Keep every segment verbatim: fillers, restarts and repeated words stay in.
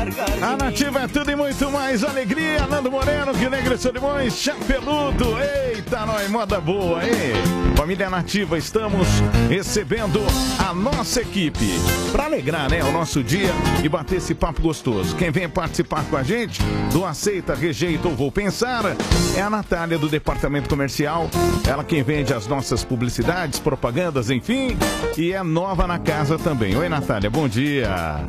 A Nativa é tudo e muito mais alegria. Nando Moreno, Rio Negro e Solimões, Chapeludo. Eita, nós, moda boa, hein? Família Nativa, estamos recebendo a nossa equipe para alegrar, né, o nosso dia e bater esse papo gostoso. Quem vem participar com a gente do Aceita, Rejeita ou Vou Pensar é a Natália do Departamento Comercial. Ela quem vende as nossas publicidades, propagandas, enfim, e é nova na casa também. Oi, Natália, bom dia.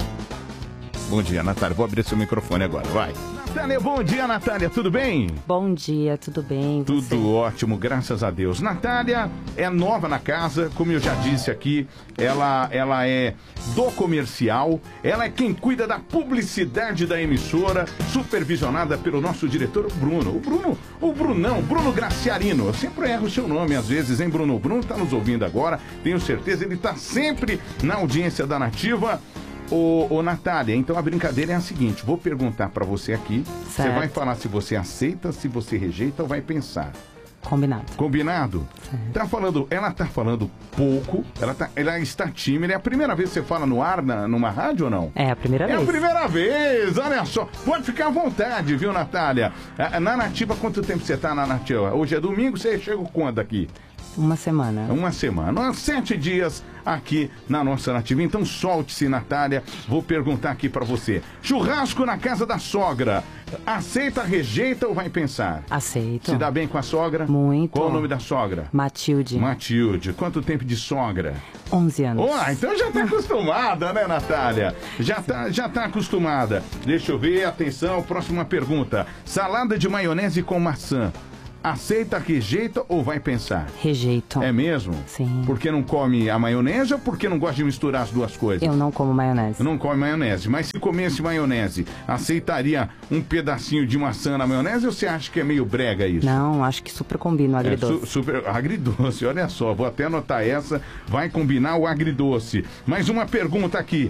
Bom dia, Natália. Vou abrir seu microfone agora, vai. Natália, bom dia, Natália. Tudo bem? Bom dia, tudo bem? Tudo você? ótimo, graças a Deus. Natália é nova na casa, como eu já disse aqui, ela, ela é do comercial, ela é quem cuida da publicidade da emissora, supervisionada pelo nosso diretor Bruno. O Bruno, o Brunão, Bruno Graciarino. Eu sempre erro o seu nome às vezes, hein, Bruno? O Bruno está nos ouvindo agora, tenho certeza, ele está sempre na audiência da Nativa. Ô, ô, Natália, então a brincadeira é a seguinte, vou perguntar pra você aqui, Certo. você vai falar se você aceita, se você rejeita ou vai pensar. Combinado. Combinado? Certo. Tá falando, ela tá falando pouco, ela, tá, ela está tímida, é a primeira vez que você fala no ar, na, numa rádio ou não? É a primeira É vez. a primeira vez, olha só, pode ficar à vontade, viu, Natália? Ah, Na Nativa, quanto tempo você tá na Nativa? Hoje é domingo, você chega quando aqui? Uma semana. Uma semana, sete dias aqui na nossa Nativa. Então solte-se, Natália. Vou perguntar aqui pra você. Churrasco na casa da sogra. Aceita, rejeita ou vai pensar? Aceito. Se dá bem com a sogra? Muito. Qual o nome da sogra? Matilde. Matilde. Quanto tempo de sogra? onze anos. Oh, então já tá acostumada, né, Natália? Já tá, já tá acostumada. Deixa eu ver, atenção, próxima pergunta. Salada de maionese com maçã. Aceita, rejeita ou vai pensar? Rejeito. É mesmo? Sim. Porque não come a maionese ou porque não gosta de misturar as duas coisas? Eu não como maionese. Não come maionese. Mas se comesse maionese, aceitaria um pedacinho de maçã na maionese ou você acha que é meio brega isso? Não, acho que super combina o É, agridoce. su- super agridoce, olha só, vou até anotar essa, vai combinar o agridoce. Mais uma pergunta aqui.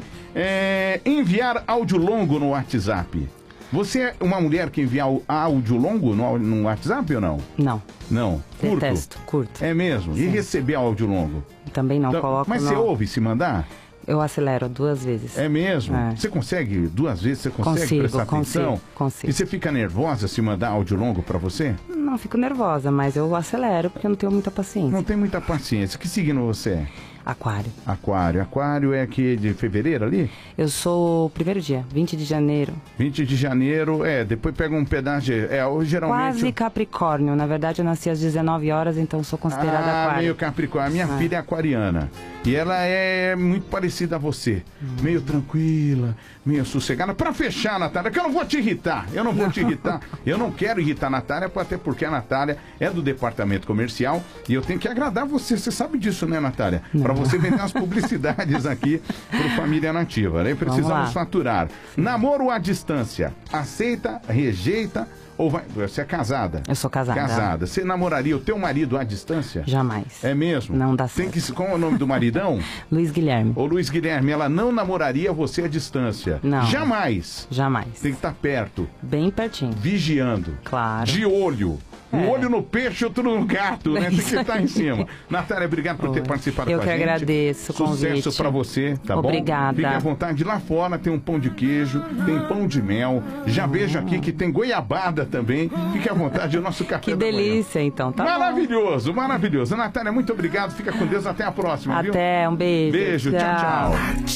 É, enviar áudio longo no WhatsApp. Você é uma mulher que envia áudio longo no, no WhatsApp ou não? Não. Não. Curto? Detesto. Curto. É mesmo? E Sim. receber áudio longo? Também não Então, coloco. mas não. você ouve se mandar? Eu acelero duas vezes. É mesmo? É. Você consegue, duas vezes, você consegue Consigo, prestar atenção? consigo, consigo. E você fica nervosa se mandar áudio longo pra você? Não fico nervosa, mas eu acelero porque eu não tenho muita paciência. Não tem muita paciência. Que signo você é? Aquário. Aquário. Aquário é aqui de fevereiro ali? Eu sou o primeiro dia, vinte de janeiro. vinte de janeiro, é, depois pega um pedaço de... É, ou geralmente... Quase Capricórnio. Na verdade, eu nasci às dezenove horas, então sou considerada Ah, aquário. meio Capricórnio. A minha Ah. filha é aquariana. E ela é muito parecida a você. Hum. Meio tranquila, meio sossegada. Pra fechar, Natália, que eu não vou te irritar. Eu não vou te irritar. Eu não quero irritar a Natália, até porque a Natália é do departamento comercial e eu tenho que agradar você. Você sabe disso, né, Natália? Pra você vender as publicidades aqui pro Família Nativa, né? Precisamos lá. faturar. Namoro à distância. Aceita, rejeita ou vai... Você é casada? Eu sou casada. Casada. Você namoraria o teu marido à distância? Jamais. É mesmo? Não dá Tem certo. que se- Qual é o nome do maridão? Luiz Guilherme. Ô Luiz Guilherme, ela não namoraria você à distância. Não. Jamais. Jamais. Tem que estar perto, Bem pertinho. vigiando. Claro. De olho. Um É. olho no peixe, outro no gato, né? Tem que Isso estar aí. em cima. Natália, obrigado por ter Oi. participado Eu com a que gente. agradeço o Sucesso convite. pra você, tá bom? Obrigada. Fique à vontade. Lá fora tem um pão de queijo, tem pão de mel. Já vejo aqui que tem goiabada também. Fique à vontade, o nosso café Que da manhã. delícia, então. Tá bom. Maravilhoso, maravilhoso. Natália, muito obrigado. Fica com Deus. Até a próxima, viu? Até, um beijo. Beijo, tchau, tchau.